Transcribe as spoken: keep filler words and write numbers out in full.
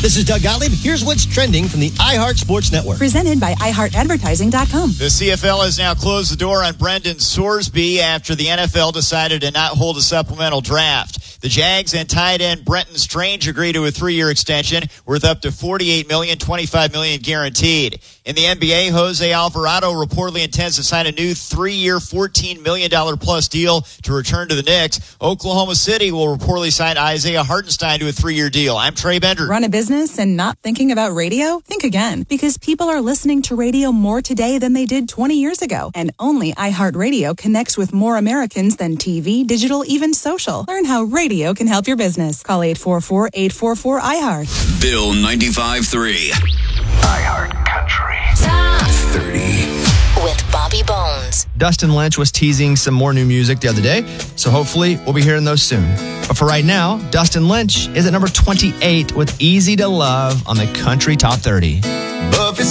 This is Doug Gottlieb. Here's what's trending from the iHeart Sports Network. Presented by i heart advertising dot com. The C F L has now closed the door on Brendan Sorsby after the N F L decided to not hold a supplemental draft. The Jags and tight end Brenton Strange agreed to a three-year extension worth up to forty-eight million dollars, twenty-five million dollars guaranteed. In the N B A, Jose Alvarado reportedly intends to sign a new three-year, fourteen million dollars plus deal to return to the Knicks. Oklahoma City will reportedly sign Isaiah Hartenstein to a three-year deal. I'm Trey Bender. Run a business and not thinking about radio? Think again, because people are listening to radio more today than they did twenty years ago. And only iHeartRadio connects with more Americans than T V, digital, even social. Learn how radio can help your business. Call eight four four, eight four four, iHeart. Bill ninety-five three. iHeart Country. Top thirty. With Bobby Bones. Dustin Lynch was teasing some more new music the other day, so hopefully we'll be hearing those soon. But for right now, Dustin Lynch is at number twenty-eight with Easy to Love on the Country Top thirty.